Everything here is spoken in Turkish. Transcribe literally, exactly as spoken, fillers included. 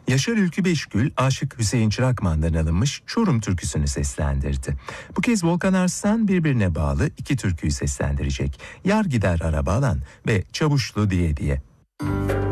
Yaşar Ülkü Beşgül, Aşık Hüseyin Çırakman'dan alınmış Çorum türküsünü seslendirdi. Bu kez Volkan Arslan birbirine bağlı iki türküyü seslendirecek. Yar Gider Arabalan ve Çavuşlu Diye Diye.